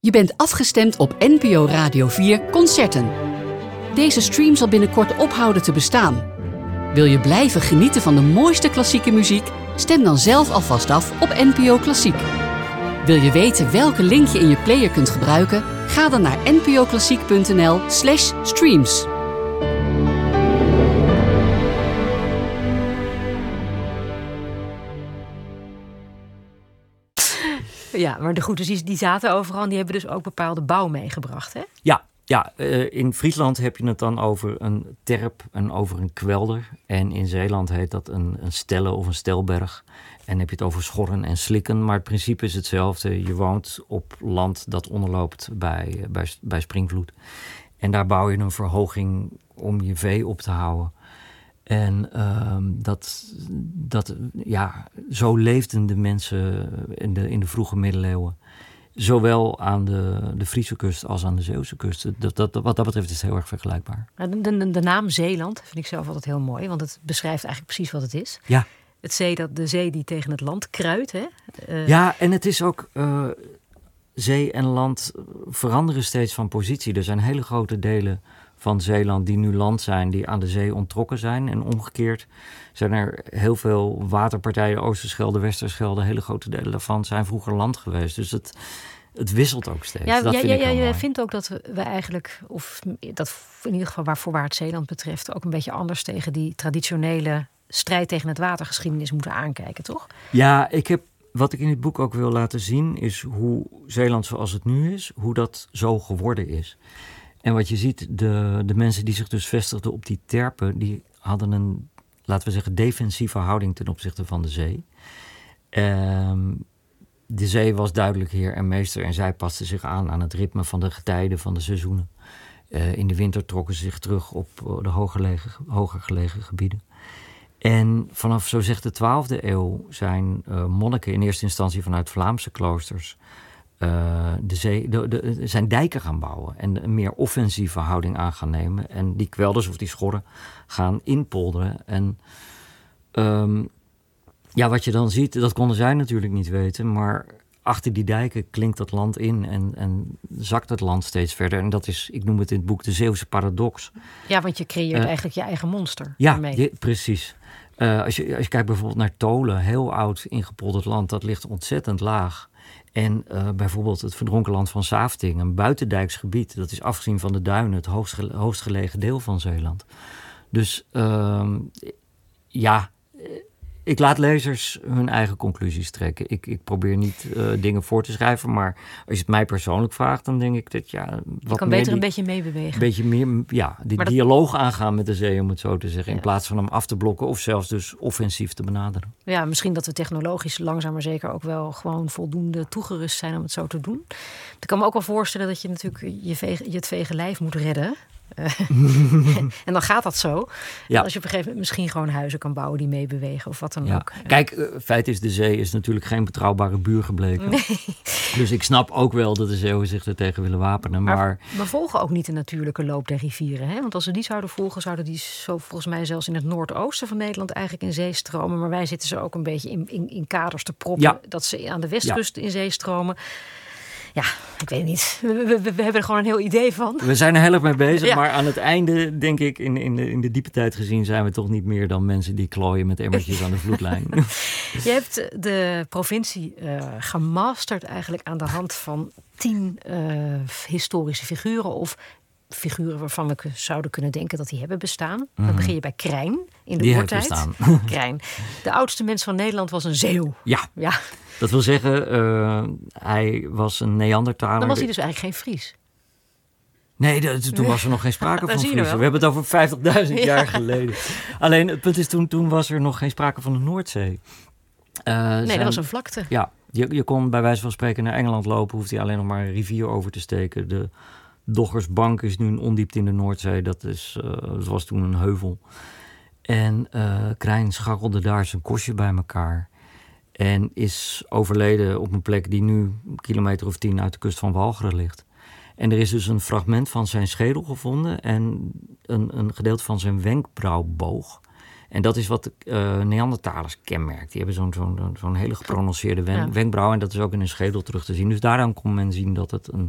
Je bent afgestemd op NPO Radio 4 Concerten. Deze stream zal binnenkort ophouden te bestaan. Wil je blijven genieten van de mooiste klassieke muziek? Stem dan zelf alvast af op NPO Klassiek. Wil je weten welke link je in je player kunt gebruiken? Ga dan naar npoklassiek.nl/streams. Ja, maar de groeten die zaten overal en die hebben dus ook bepaalde bouw meegebracht, hè? Ja, in Friesland heb je het dan over een terp en over een kwelder. En in Zeeland heet dat een stelle of een stelberg. En heb je het over schorren en slikken. Maar het principe is hetzelfde. Je woont op land dat onderloopt bij springvloed. En daar bouw je een verhoging om je vee op te houden. En zo leefden de mensen in de vroege middeleeuwen. Zowel aan de Friese kust als aan de Zeeuwse kust. Wat dat betreft is het heel erg vergelijkbaar. De naam Zeeland vind ik zelf altijd heel mooi. Want het beschrijft eigenlijk precies wat het is. Ja. De zee die tegen het land kruidt. Hè? Ja, en het is ook... zee en land veranderen steeds van positie. Er zijn hele grote delen van Zeeland die nu land zijn, die aan de zee onttrokken zijn. En omgekeerd zijn er heel veel waterpartijen, Oosterschelde, Westerschelde, hele grote delen daarvan zijn vroeger land geweest. Dus het wisselt ook steeds. Jij vindt ook dat we eigenlijk, of dat in ieder geval waar het Zeeland betreft, ook een beetje anders tegen die traditionele strijd tegen het watergeschiedenis moeten aankijken, toch? Ja, wat ik in het boek ook wil laten zien is hoe Zeeland zoals het nu is, hoe dat zo geworden is. En wat je ziet, de mensen die zich dus vestigden op die terpen, die hadden een, laten we zeggen, defensieve houding ten opzichte van de zee. De zee was duidelijk heer en meester en zij pasten zich aan het ritme van de getijden, van de seizoenen. In de winter trokken ze zich terug op de hoger gelegen gebieden. En vanaf, zo zegt de 12e eeuw, zijn monniken in eerste instantie vanuit Vlaamse kloosters zijn dijken gaan bouwen en een meer offensieve houding aan gaan nemen. En die kwelders of die schorren gaan inpolderen. En wat je dan ziet, dat konden zij natuurlijk niet weten, maar achter die dijken klinkt dat land in en zakt het land steeds verder. En dat is, ik noem het in het boek, de Zeeuwse paradox. Ja, want je creëert eigenlijk je eigen monster. Ja, precies. Als je kijkt bijvoorbeeld naar Tolen, heel oud ingepolderd land, dat ligt ontzettend laag. En bijvoorbeeld het verdronken land van Safting, een buitendijks gebied, dat is afgezien van de duinen het hoogst gelegen deel van Zeeland. Dus ik laat lezers hun eigen conclusies trekken. Ik probeer niet dingen voor te schrijven, maar als je het mij persoonlijk vraagt, dan denk ik dat je kan beter een beetje meebewegen. Een beetje meer, dialoog aangaan met de zee, om het zo te zeggen, in plaats van hem af te blokken of zelfs dus offensief te benaderen. Ja, misschien dat we technologisch langzaam maar zeker ook wel gewoon voldoende toegerust zijn om het zo te doen. Ik kan me ook wel voorstellen dat je natuurlijk het vege lijf moet redden. En dan gaat dat zo. Ja. Als je op een gegeven moment misschien gewoon huizen kan bouwen die meebewegen of wat dan ook. Kijk, feit is, de zee is natuurlijk geen betrouwbare buur gebleken. Nee. Dus ik snap ook wel dat de Zeeuwen zich er tegen willen wapenen. Maar we volgen ook niet de natuurlijke loop der rivieren. Hè? Want als we die zouden volgen, zouden die zo volgens mij zelfs in het noordoosten van Nederland eigenlijk in zee stromen. Maar wij zitten ze ook een beetje in kaders te proppen dat ze aan de westkust in zee stromen. Ja, ik weet het niet. We hebben er gewoon een heel idee van. We zijn er heel erg mee bezig, maar aan het einde, denk ik, in de diepe tijd gezien, zijn we toch niet meer dan mensen die klooien met emmertjes aan de vloedlijn. Je hebt de provincie gemasterd eigenlijk aan de hand van 10 historische figuren of figuren waarvan we zouden kunnen denken dat die hebben bestaan. Dan begin je bij Krijn in de oertijd. Krijn. De oudste mens van Nederland was een Zeeuw. Ja. Dat wil zeggen, hij was een Neandertaler. Dan was hij dus eigenlijk geen Fries. Nee, toen was er nog geen sprake van Friesen. We hebben het over 50.000 jaar geleden. Alleen het punt is, toen was er nog geen sprake van de Noordzee. Dat was een vlakte. Ja, je kon bij wijze van spreken naar Engeland lopen, hoefde je alleen nog maar een rivier over te steken. De Doggersbank is nu een ondiepte in de Noordzee. Dat was toen een heuvel. En Krijn scharrelde daar zijn kostje bij elkaar. En is overleden op een plek die nu een kilometer of 10 uit de kust van Walcheren ligt. En er is dus een fragment van zijn schedel gevonden en een gedeelte van zijn wenkbrauwboog. En dat is wat Neandertalers kenmerkt. Die hebben zo'n hele geprononceerde wenkbrauw en dat is ook in een schedel terug te zien. Dus daaraan kon men zien dat het een